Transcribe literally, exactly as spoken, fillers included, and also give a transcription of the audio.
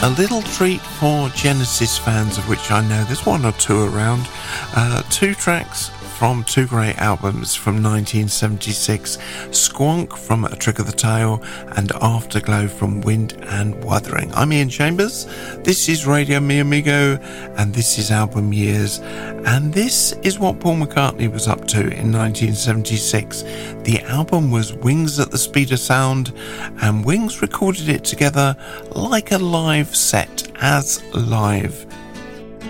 A little treat for Genesis fans, of which I know there's one or two around. Uh, two tracks from two great albums from nineteen seventy-six, Squonk from A Trick of the Tail and Afterglow from Wind and Wuthering. I'm Ian Chambers, this is Radio Mi Amigo, and this is Album Years, and this is what Paul McCartney was up to in nineteen seventy-six. The album was Wings at the Speed of Sound, and Wings recorded it together like a live set, as live.